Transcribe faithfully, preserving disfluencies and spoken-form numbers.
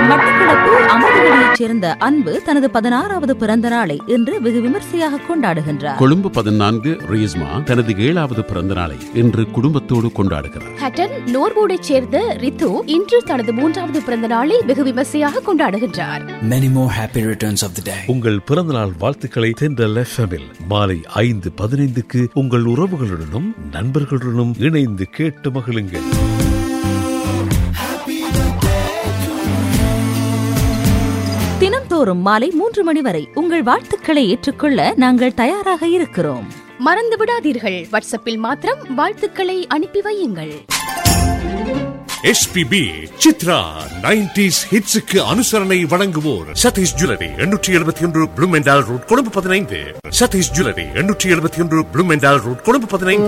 மட்டக்களப்பு அமர்வெளியைச் சேர்ந்த அன்பு தனது பதினாறாவது பிறந்த நாளை இன்று வெகு விமர்சையாக கொண்டாடுகின்றார். கொழும்பு பதினான்கு ரீஸ்மா தனது ஏழாவது பிறந்த நாளை இன்று குடும்பத்தோடு கொண்டாடுகிறார். ஹட்டன் நோர்வூடைச் சேர்ந்த ரித்து இன்று தனது மூன்றாவது பிறந்த நாளை வெகு விமர்சையாக கொண்டாடுகின்றார். Many more happy returns of the day. உங்கள் பிறந்தநாள் வாழ்த்துக்களை தென்றல் எஃப்எம்மில் மாலை ஐந்து பதினைந்துக்கு உங்கள் உறவுகளுடனும் நண்பர்களுடனும் இணைந்து கேட்டு மகிழுங்கள். தினம்தோறும் மாலை மூன்று மணி வரை உங்கள் வாழ்த்துக்களை ஏற்றுக்கொள்ள நாங்கள் தயாராக இருக்கிறோம். மறந்து விடாதீர்கள், வாட்ஸ்அப்பில் மாத்திரம் வாழ்த்துக்களை அனுப்பி வையுங்கள். எஸ்பிபி சித்ரா நைன்டிஸ் ஹிட்ஸுக்கு அனுசரணை வழங்குவோர் சதீஷ் ஜுவல்லரி எண்ணூற்றி எழுபத்தி ஒன்று ப்ளூமெண்டால் ரோட் கொழும்பு பதினைந்து. சதீஷ் ஜுவல்லரி எண்ணூற்றி எழுபத்தி ஒன்று ப்ளூமெண்டால் ரோட் கொழும்பு பதினைந்து.